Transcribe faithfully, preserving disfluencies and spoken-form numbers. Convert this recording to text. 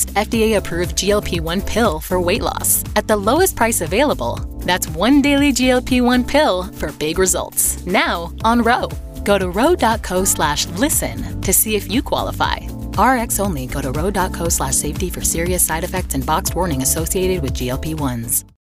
first F D A-approved G L P one pill for weight loss at the lowest price available. That's one daily G L P one pill for big results. Now on Ro. Go to ro.co slash listen to see if you qualify. Rx only. Go to ro.co slash safety for serious side effects and boxed warning associated with G L P ones.